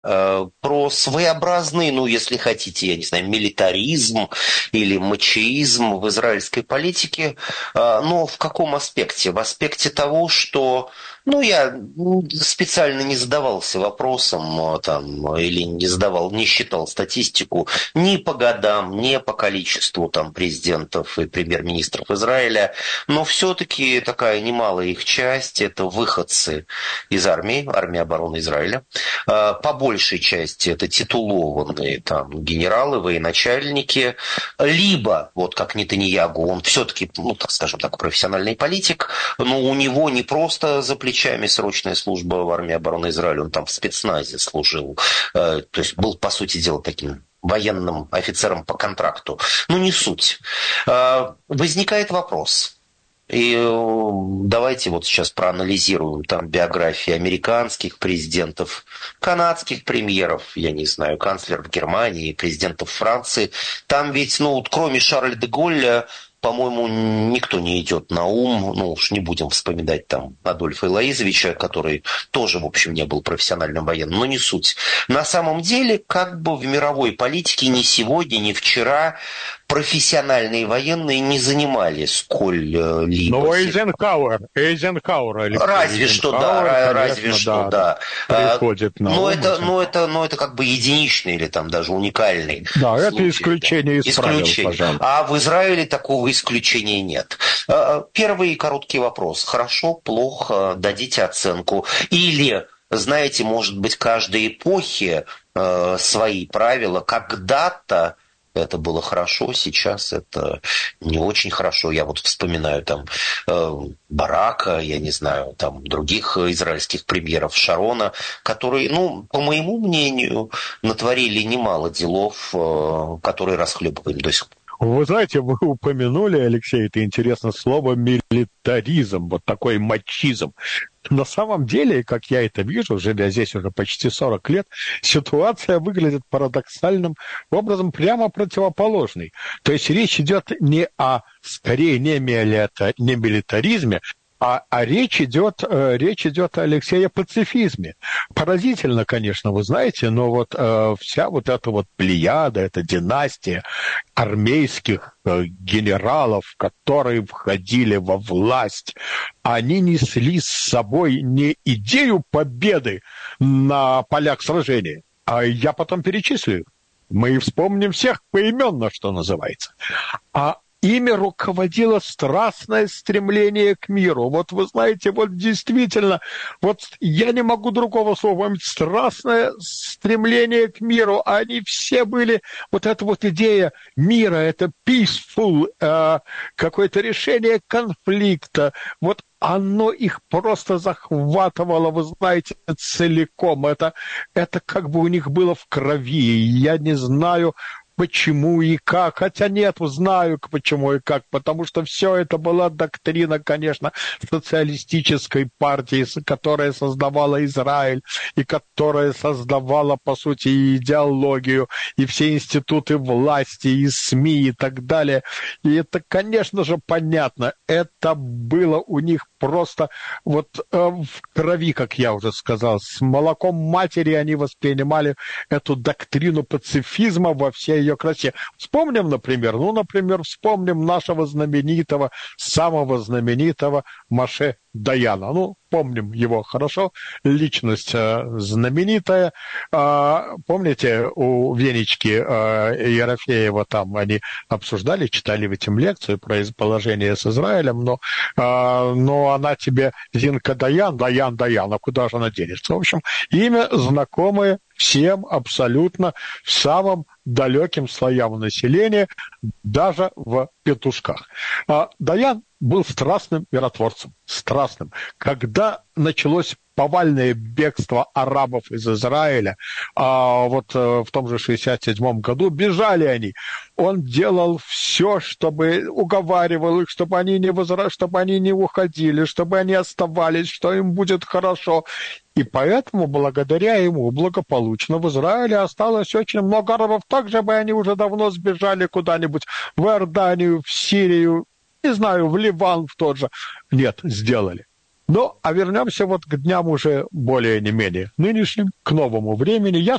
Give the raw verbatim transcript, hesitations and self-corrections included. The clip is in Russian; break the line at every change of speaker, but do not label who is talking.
про своеобразный, ну, если хотите, я не знаю, милитаризм или мачоизм в израильской политике. Но в каком аспекте? В аспекте того, что, ну, я специально не задавался вопросом там, или не задавал, не считал статистику ни по годам, ни по количеству там президентов и премьер-министров Израиля, но все-таки такая немалая их часть – это выходцы из армии, армии обороны Израиля. По большей части это титулованные там генералы, военачальники, либо, вот как Нетаньягу, он все-таки, ну, так скажем так, профессиональный политик, но у него не просто за плечами срочная служба в армии обороны Израиля, он там в спецназе служил, то есть был, по сути дела, таким военным офицером по контракту. Но не суть. Возникает вопрос. И давайте вот сейчас проанализируем там биографии американских президентов, канадских премьеров, я не знаю, канцлеров Германии, президентов Франции. Там ведь, ну, вот кроме Шарля де Голля, по-моему, никто не идет на ум. Ну уж не будем вспоминать там Адольфа Илоизовича, который тоже, в общем, не был профессиональным военным, но не суть. На самом деле, как бы в мировой политике ни сегодня, ни вчера профессиональные военные не занимали сколь-либо.
Но Эйзенхауэр, Эйзенхауэр, Алексей,
разве что, да,
конечно,
разве что, да.
да. Приходит на
но,
ум
это, но, это, но это как бы единичный или там даже уникальный
Да,
случай,
это исключение
да.
из правил,
исключение.
пожалуйста.
А в Израиле такого исключения нет. Первый короткий вопрос. Хорошо, плохо, дадите оценку. Или, знаете, может быть, каждой эпохи э, свои правила. Когда-то это было хорошо, сейчас это не очень хорошо. Я вот вспоминаю там э, Барака, я не знаю, там других израильских премьеров, Шарона, которые, ну, по моему мнению, натворили немало делов, э, которые расхлебываем до сих пор.
Вы знаете, вы упомянули, Алексей, это интересное слово, милитаризм, вот такой мачизм. На самом деле, как я это вижу, живя здесь уже почти сорок лет, ситуация выглядит парадоксальным образом прямо противоположной. То есть речь идет не о, скорее, не, милита, не милитаризме, А, а речь идет, речь идет, Алексей, о пацифизме. Поразительно, конечно, вы знаете, но вот э, вся вот эта вот плеяда, эта династия армейских э, генералов, которые входили во власть, они несли с собой не идею победы на полях сражения, а я потом перечислю. Мы вспомним всех поименно, что называется. А ими руководило страстное стремление к миру. Вот вы знаете, вот действительно, вот я не могу другого слова, страстное стремление к миру. Они все были, вот эта вот идея мира, это peaceful, э, какое-то решение конфликта. Вот оно их просто захватывало, вы знаете, целиком. Это, это как бы у них было в крови. Я не знаю, почему и как, хотя нет, знаю, почему и как, потому что все это была доктрина, конечно, социалистической партии, которая создавала Израиль, и которая создавала, по сути, идеологию, и все институты власти, и СМИ, и так далее. И это, конечно же, понятно, это было у них просто вот э, в крови, как я уже сказал, с молоком матери они воспринимали эту доктрину пацифизма во всей ее красе. Вспомним, например, ну, например, вспомним нашего знаменитого, самого знаменитого Моше Даяна. Ну, помним его хорошо, личность э, знаменитая. Э, помните, у Венечки э, Ерофеева там они обсуждали, читали этим лекцию про положение с Израилем, но, э, но она тебе, Зинка Даян, Даян, Даян, а куда же она денется? В общем, имя знакомое всем абсолютно в самом далеким слоям населения, даже в петушках. А Даян был страстным миротворцем, страстным. Когда началось повальное бегство арабов из Израиля, а вот в том же шестьдесят седьмом году бежали они. Он делал все, чтобы уговаривал их, чтобы они не возра... чтобы они не уходили, чтобы они оставались, что им будет хорошо. И поэтому, благодаря ему, благополучно в Израиле осталось очень много арабов. Так же бы они уже давно сбежали куда-нибудь в Иорданию, в Сирию, не знаю, в Ливан в тот же. Нет, сделали. Ну, а вернемся вот к дням уже более не менее нынешним, к новому времени. Я